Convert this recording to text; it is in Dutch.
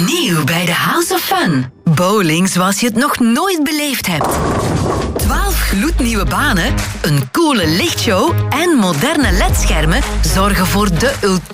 Nieuw bij de House of Fun. Bowling zoals je het nog nooit beleefd hebt. 12 gloednieuwe banen, een coole lichtshow en moderne ledschermen zorgen voor de ultieme